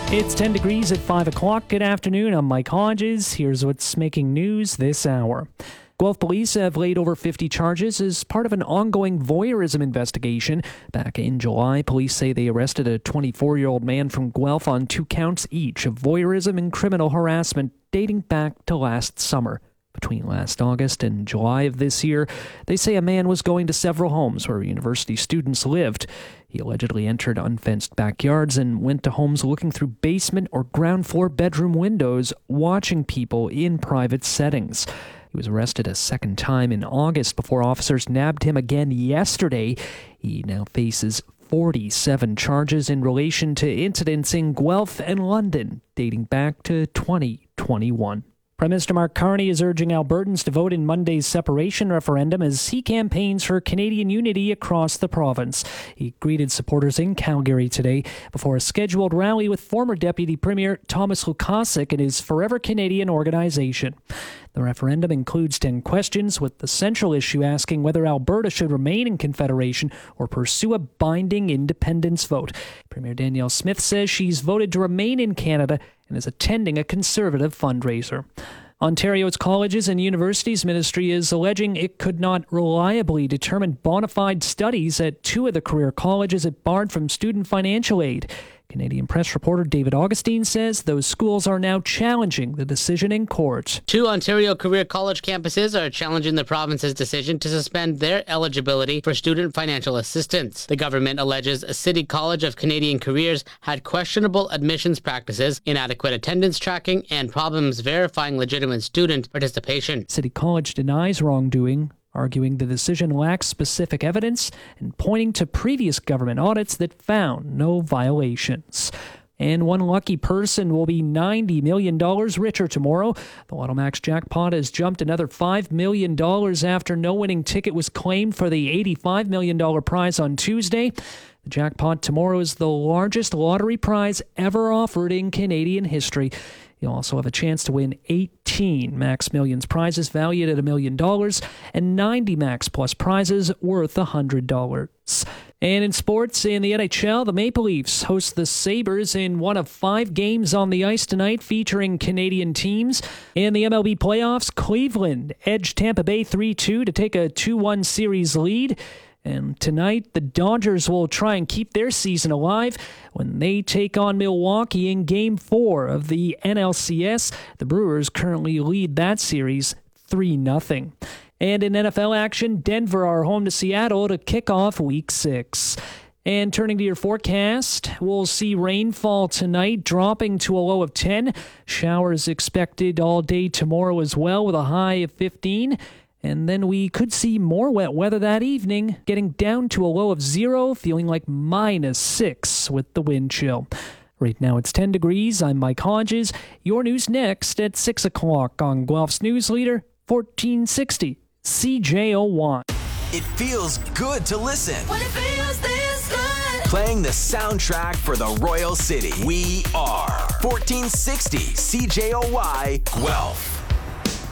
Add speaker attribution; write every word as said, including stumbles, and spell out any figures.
Speaker 1: It's ten degrees at five o'clock. Good afternoon. I'm Mike Hodges. Here's what's making news this hour. Guelph police have laid over fifty charges as part of an ongoing voyeurism investigation. Back in July, police say they arrested a twenty-four-year-old man from Guelph on two counts each of voyeurism and criminal harassment dating back to last summer. Between last August and July of this year, they say a man was going to several homes where university students lived. He allegedly entered unfenced backyards and went to homes looking through basement or ground floor bedroom windows, watching people in private settings. He was arrested a second time in August before officers nabbed him again yesterday. He now faces forty-seven charges in relation to incidents in Guelph and London dating back to twenty twenty-one. Prime Minister Mark Carney is urging Albertans to vote in Monday's separation referendum as he campaigns for Canadian unity across the province. He greeted supporters in Calgary today before a scheduled rally with former Deputy Premier Thomas Lukaszuk and his Forever Canadian organization. The referendum includes ten questions, with the central issue asking whether Alberta should remain in Confederation or pursue a binding independence vote. Premier Danielle Smith says she's voted to remain in Canada and is attending a Conservative fundraiser. Ontario's Colleges and Universities Ministry is alleging it could not reliably determine bona fide studies at two of the career colleges it barred from student financial aid. Canadian Press reporter David Augustine says those schools are now challenging the decision in court.
Speaker 2: Two Ontario Career College campuses are challenging the province's decision to suspend their eligibility for student financial assistance. The government alleges City College of Canadian Careers had questionable admissions practices, inadequate attendance tracking, and problems verifying legitimate student participation.
Speaker 1: City College denies wrongdoing, arguing the decision lacks specific evidence and pointing to previous government audits that found no violations. And one lucky person will be ninety million dollars richer tomorrow. The Lotto Max jackpot has jumped another five million dollars after no winning ticket was claimed for the eighty-five million dollars prize on Tuesday. The jackpot tomorrow is the largest lottery prize ever offered in Canadian history. You'll also have a chance to win eighteen Max Millions prizes valued at a million dollars and ninety Max Plus prizes worth one hundred dollars. And in sports, in the N H L, the Maple Leafs host the Sabres in one of five games on the ice tonight featuring Canadian teams. In the M L B playoffs, Cleveland edged Tampa Bay three two to take a two one series lead. And tonight, the Dodgers will try and keep their season alive when they take on Milwaukee in Game four of the N L C S. The Brewers currently lead that series three nothing. And in N F L action, Denver are home to Seattle to kick off Week six. And turning to your forecast, we'll see rainfall tonight dropping to a low of ten. Showers expected all day tomorrow as well with a high of fifteen. And then we could see more wet weather that evening, getting down to a low of zero, feeling like minus six with the wind chill. Right now it's ten degrees. I'm Mike Hodges. Your news next at six o'clock on Guelph's News Leader, fourteen sixty C J O Y.
Speaker 3: It feels good to listen.
Speaker 4: When it feels this good.
Speaker 3: Playing the soundtrack for the Royal City. We are fourteen sixty C J O Y Guelph.